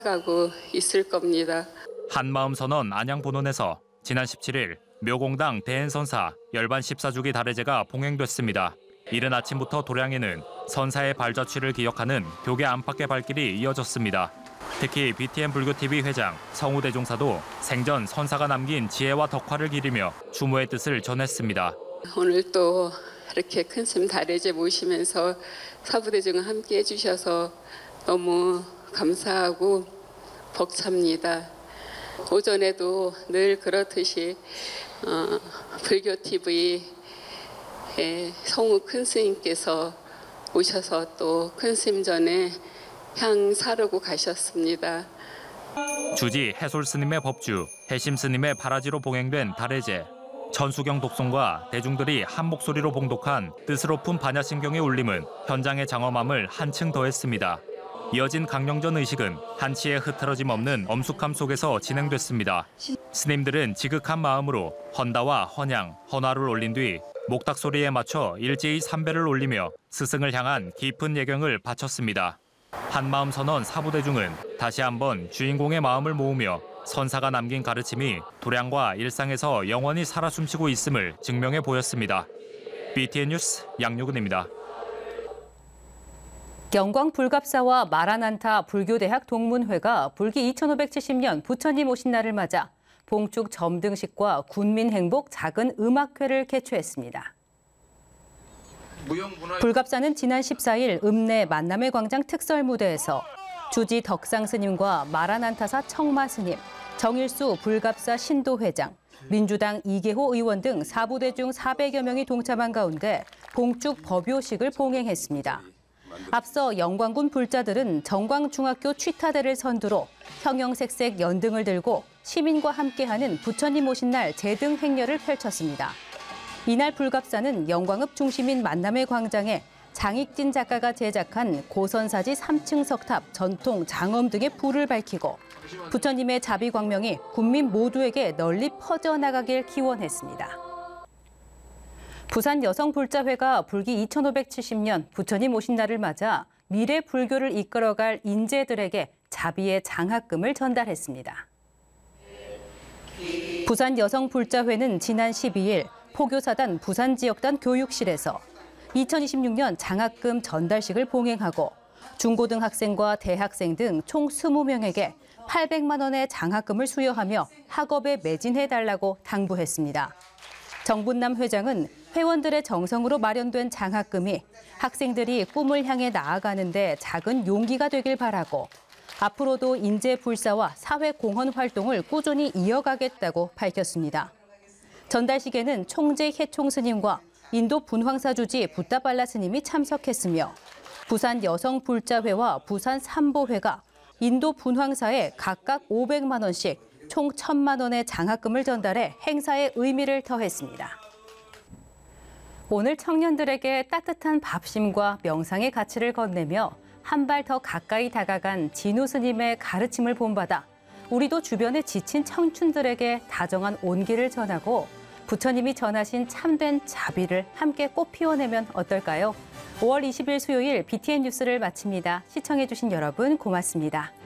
가고 있을 겁니다. 한마음선언 안양본원에서 지난 17일 묘공당 대행선사 열반 14주기 달해제가 봉행됐습니다. 이른 아침부터 도량에는 선사의 발자취를 기억하는 교계 안팎의 발길이 이어졌습니다. 특히 BTN 불교TV 회장 성우대종사도 생전 선사가 남긴 지혜와 덕화를 기리며 추모의 뜻을 전했습니다. 오늘 또 이렇게 큰 스님 달해제 모시면서 사부대중과 함께 해주셔서 너무 감사하고 벅찹니다. 오전에도 늘 그렇듯이 불교TV 성우 큰 스님께서 오셔서 또 큰 스님 전에 향 사르고 가셨습니다. 주지 해솔 스님의 법주, 해심 스님의 바라지로 봉행된 달해제. 천수경 독송과 대중들이 한 목소리로 봉독한 뜻으로 푼 반야심경의 울림은 현장의 장엄함을 한층 더했습니다. 이어진 강령전 의식은 한치의 흐트러짐 없는 엄숙함 속에서 진행됐습니다. 스님들은 지극한 마음으로 헌다와 헌양, 헌화를 올린 뒤 목탁 소리에 맞춰 일제히 삼배를 올리며 스승을 향한 깊은 예경을 바쳤습니다. 한마음 선언 사부대중은 다시 한번 주인공의 마음을 모으며 선사가 남긴 가르침이 도량과 일상에서 영원히 살아 숨쉬고 있음을 증명해 보였습니다. BTN 뉴스 양유근입니다. 영광 불갑사와 마라난타 불교대학 동문회가 불기 2570년 부처님 오신 날을 맞아 봉축 점등식과 군민행복 작은 음악회를 개최했습니다. 불갑사는 지난 14일 읍내 만남의 광장 특설 무대에서 주지 덕상 스님과 마라난타사 청마 스님, 정일수 불갑사 신도회장, 민주당 이계호 의원 등 사부대중 400여 명이 동참한 가운데 봉축 법요식을 봉행했습니다. 앞서 영광군 불자들은 정광중학교 취타대를 선두로 형형색색 연등을 들고 시민과 함께하는 부처님 오신 날 제등 행렬을 펼쳤습니다. 이날 불갑사는 영광읍 중심인 만남의 광장에 장익진 작가가 제작한 고선사지 3층 석탑, 전통, 장엄 등의 불을 밝히고 부처님의 자비광명이 국민 모두에게 널리 퍼져나가길 기원했습니다. 부산 여성불자회가 불기 2570년 부처님 오신 날을 맞아 미래 불교를 이끌어갈 인재들에게 자비의 장학금을 전달했습니다. 부산 여성불자회는 지난 12일 포교사단 부산지역단 교육실에서 2026년 장학금 전달식을 봉행하고 중고등학생과 대학생 등 총 20명에게 800만 원의 장학금을 수여하며 학업에 매진해달라고 당부했습니다. 정분남 회장은 회원들의 정성으로 마련된 장학금이 학생들이 꿈을 향해 나아가는 데 작은 용기가 되길 바라고 앞으로도 인재불사와 사회공헌 활동을 꾸준히 이어가겠다고 밝혔습니다. 전달식에는 총재 해총 스님과 인도 분황사 주지 붓다발라 스님이 참석했으며 부산 여성불자회와 부산 삼보회가 인도 분황사에 각각 500만 원씩 총 1,000만 원의 장학금을 전달해 행사의 의미를 더했습니다. 오늘 청년들에게 따뜻한 밥심과 명상의 가치를 건네며 한 발 더 가까이 다가간 진우 스님의 가르침을 본받아 우리도 주변에 지친 청춘들에게 다정한 온기를 전하고 부처님이 전하신 참된 자비를 함께 꽃 피워내면 어떨까요? 5월 20일 수요일 BTN 뉴스를 마칩니다. 시청해주신 여러분 고맙습니다.